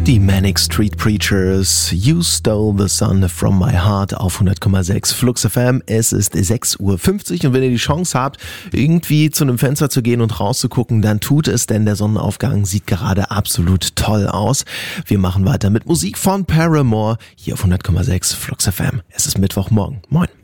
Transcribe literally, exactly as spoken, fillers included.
Die Manic Street Preachers, You Stole the Sun from My Heart auf hundert Komma sechs Flux F M. Es ist sechs Uhr fünfzig und wenn ihr die Chance habt, irgendwie zu einem Fenster zu gehen und rauszugucken, dann tut es, denn der Sonnenaufgang sieht gerade absolut toll aus. Wir machen weiter mit Musik von Paramore hier auf hundert Komma sechs Flux F M. Es ist Mittwochmorgen. Moin.